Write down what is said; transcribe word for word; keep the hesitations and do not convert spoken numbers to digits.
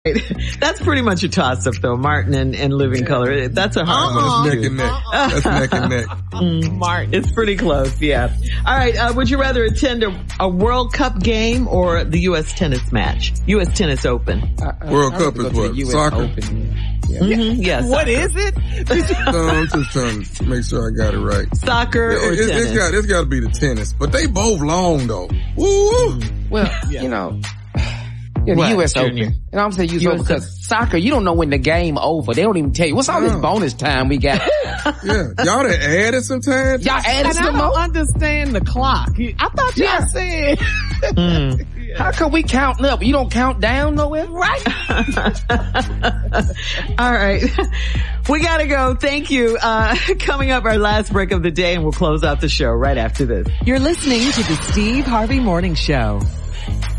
That's pretty much a toss-up, though. Martin and, and Living Color. That's a hard uh-uh. one. That's neck and neck. That's neck and neck. Mm, Martin. It's pretty close, yeah. All right. Uh, would you rather attend a, a World Cup game or the U S tennis match? U S Tennis Open. Uh, uh, World Cup is what? Soccer? Open. Yeah. Mm-hmm. Yeah, what is it? No, I'm just trying to make sure I got it right. Soccer yeah, or it, tennis? It's got, it's got to be the tennis, but they both long though. Woo! Well, yeah. you know. Yeah, the what, U S Open. You know, I'm saying U S Open because soccer, you don't know when the game over. They don't even tell you. What's all no. this bonus time we got? Yeah, y'all done added some time. Y'all added and some I don't more? understand the clock. I thought y'all yeah. said. mm. yeah. How come we count up? You don't count down nowhere? Right. All right. We gotta go. Thank you. Uh, coming up, our last break of the day, and we'll close out the show right after this. You're listening to the Steve Harvey Morning Show.